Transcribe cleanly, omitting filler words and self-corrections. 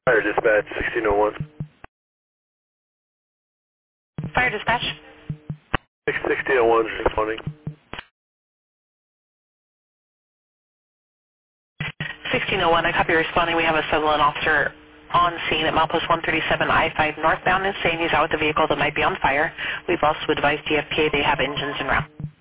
Fire dispatch, 1601. Fire dispatch. 1601, responding. 1601, I copy responding. We have a Sutherland officer on scene at milepost 137 I-5 northbound and saying he's out with a vehicle that might be on fire. We've also advised DFPA they have engines en route.